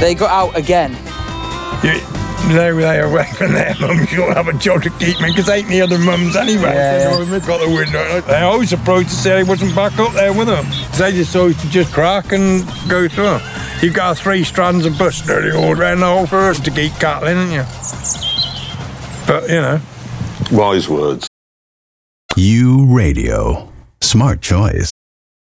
They got out again. They away from their mums, you'll have a job to keep me, because ain't the other mums anyway. Yeah. They've got the window. They're always surprised to say he wasn't back up there with them. They just always to just crack and go through. You've got 3 strands of bus nearly all around the whole forest to keep cattling, haven't you? But, you know. Wise words. U Radio. Smart choice.